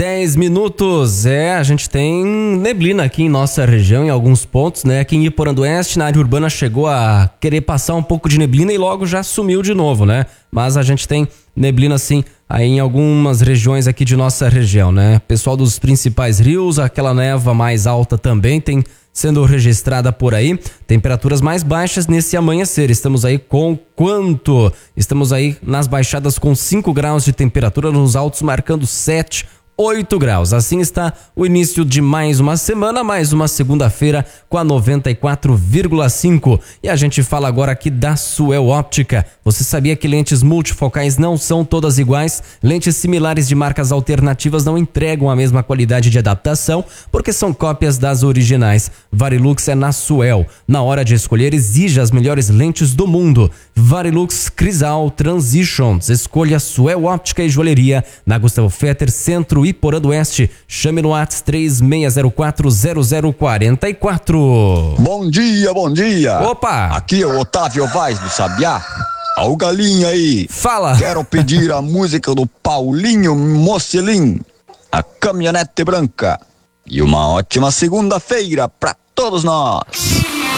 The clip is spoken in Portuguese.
10 minutos. A gente tem neblina aqui em nossa região, em alguns pontos, né? Aqui em Iporã-do-Oeste, na área urbana, chegou a querer passar um pouco de neblina e logo já sumiu de novo, né? Mas a gente tem neblina, sim, aí em algumas regiões aqui de nossa região, né? Pessoal dos principais rios, aquela névoa mais alta também tem sendo registrada por aí. Temperaturas mais baixas nesse amanhecer. Estamos aí com quanto? Estamos aí nas baixadas com 5 graus de temperatura, nos altos marcando 7, 8 graus. Assim está o início de mais uma semana, mais uma segunda-feira com a 94,5. E a gente fala agora aqui da Suel Óptica. Você sabia que lentes multifocais não são todas iguais? Lentes similares de marcas alternativas não entregam a mesma qualidade de adaptação porque são cópias das originais. Varilux é na Suel. Na hora de escolher, exija as melhores lentes do mundo. Varilux Crisal Transitions. Escolha Suel Óptica e Joalheria na Gustavo Fetter, Centro Iporã-do-Oeste. Chame no WhatsApp 36040044. Bom dia, bom dia. Opa! Aqui é o Otávio Vaz do Sabiá. O galinha aí. Fala! Quero pedir a música do Paulinho Mocelin, A Caminhonete Branca. E uma ótima segunda-feira pra todos nós.